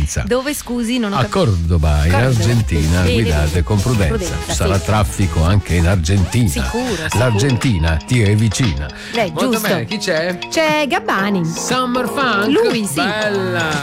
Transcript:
prudenza. Dove, scusi, non ho A capito. Cordoba, in Cordoba. Argentina, Bene, guidate bene. con prudenza. Prudenza, Sarà sì. traffico anche in Argentina. Sicuro. L'Argentina ti è vicina. Molto Giusto. bene, chi c'è? C'è Gabbani. Summer Funk. Lui, sì. Bella.